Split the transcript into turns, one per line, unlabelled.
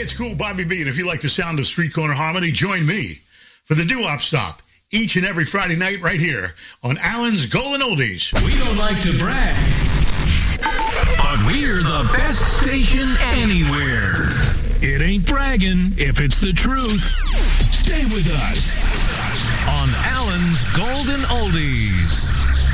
it's cool, Bobby B. And if you like the sound of Street Corner Harmony, join me for the Doo-Wop Stop each and every Friday night right here on Allen's Golden Oldies.
We don't like to brag, but we're the best station anywhere. It ain't bragging if it's the truth. Stay with us on Allen's Golden Oldies.